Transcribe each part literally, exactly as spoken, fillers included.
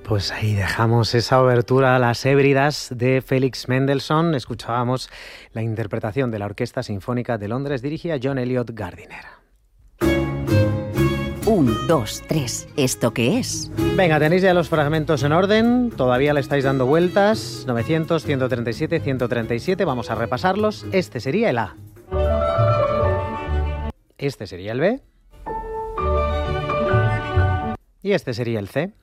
Pues ahí dejamos esa obertura a las Hébridas de Félix Mendelssohn. Escuchábamos la interpretación de la Orquesta Sinfónica de Londres, dirigida John Eliot Gardiner. Un, dos, tres. ¿Esto qué es? Venga, tenéis ya los fragmentos en orden. Todavía le estáis dando vueltas. novecientos, ciento treinta y siete, ciento treinta y siete. Vamos a repasarlos. Este sería el A. Este sería el B. Y este sería el C.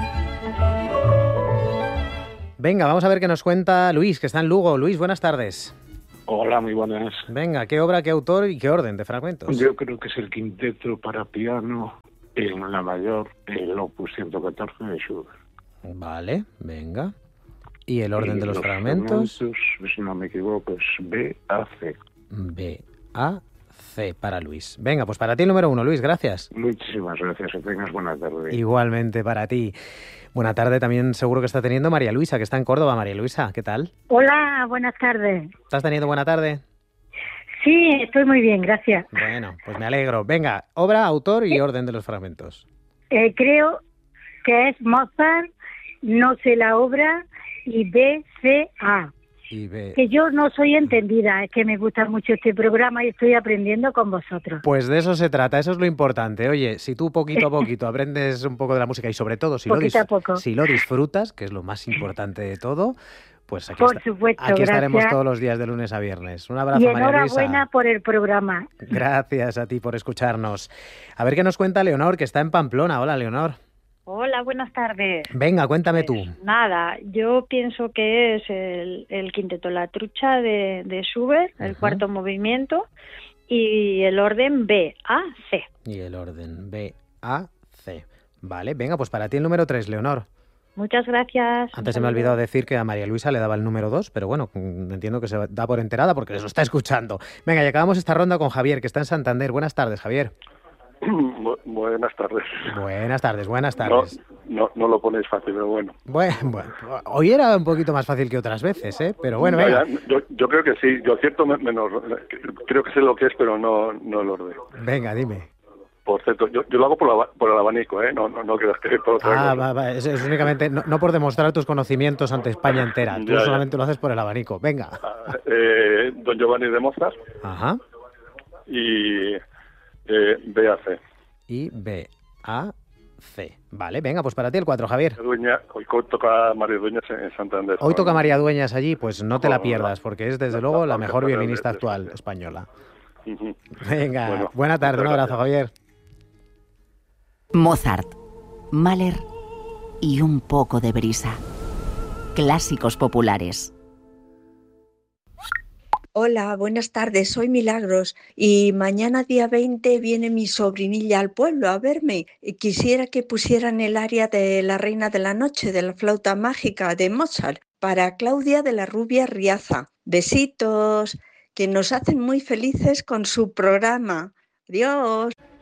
Venga, vamos a ver qué nos cuenta Luis, que está en Lugo. Luis, buenas tardes. Hola, muy buenas. Venga, ¿qué obra, qué autor y qué orden de fragmentos? Yo creo que es el quinteto para piano en la mayor, el opus ciento catorce de Schubert. Vale, venga. ¿Y el orden y de los, los fragmentos? fragmentos? Si no me equivoco, es B A C. B A C para Luis. Venga, pues para ti el número uno, Luis, gracias. Muchísimas gracias, que tengas buena tarde. Igualmente para ti. Buena tarde también seguro que está teniendo María Luisa, que está en Córdoba. María Luisa, ¿qué tal? Hola, buenas tardes. ¿Estás teniendo buena tarde? Sí, estoy muy bien, gracias. Bueno, pues me alegro. Venga, obra, autor y orden de los fragmentos. Eh, creo que es Mozart, no sé la obra, y B C A. Y B. Que yo no soy entendida, es que me gusta mucho este programa y estoy aprendiendo con vosotros. Pues de eso se trata, eso es lo importante. Oye, si tú poquito a poquito aprendes un poco de la música y sobre todo si, lo, dis- a poco. si lo disfrutas, que es lo más importante de todo, pues aquí, Por está- supuesto, aquí estaremos gracias. todos los días de lunes a viernes. Un abrazo, Y María Luisa. enhorabuena por el programa. Gracias a ti por escucharnos. A ver qué nos cuenta Leonor, que está en Pamplona. Hola, Leonor. Hola, buenas tardes. Venga, cuéntame Pues, tú. Nada, yo pienso que es el, el quinteto La Trucha de, de Schubert, el Ujú. cuarto movimiento, y el orden B A C. Y el orden B A C. Vale, venga, pues para ti el número tres, Leonor. Muchas gracias. Antes se me ha olvidado decir que a María Luisa le daba el número dos, pero bueno, mm, entiendo que se da por enterada porque eso está escuchando. Venga, y acabamos esta ronda con Javier, que está en Santander. Buenas tardes, Javier. Bu- Buenas tardes. Buenas tardes, buenas No, tardes. no, no lo ponéis fácil, pero bueno. Bueno, bueno, hoy era un poquito más fácil que otras veces, ¿eh? Pero bueno, Ya, venga, ya, yo, yo creo que sí, yo cierto me- menos, creo que sé lo que es, pero no, no el orden. venga, dime. Por cierto, yo, yo lo hago por, la, por el abanico, ¿eh? No, no, no creas que es por otra Ah, cosa. va, va, es, es únicamente, no, no por demostrar tus conocimientos ante España entera, tú Ya, ya. solamente lo haces por el abanico. Venga. Ah, eh, Don Giovanni de Mozart Ajá. y eh, B A C. Y B A C. Vale, venga, pues para ti el cuatro, Javier. Dueña, hoy toca María Dueñas en Santander. Hoy toca María Dueñas allí, pues no te la pierdas, porque es desde La- luego la la mejor orquesta violinista de- de actual España. española. Ujú. Venga, Bueno, buena tarde, un muchas abrazo, Javier. Mozart, Mahler y un poco de brisa. Clásicos populares. Hola, buenas tardes, soy Milagros y mañana día veinte viene mi sobrinilla al pueblo a verme. Y quisiera que pusieran el aria de La Reina de la Noche de la flauta mágica de Mozart para Claudia de la Rubia Riaza. Besitos, que nos hacen muy felices con su programa. Adiós.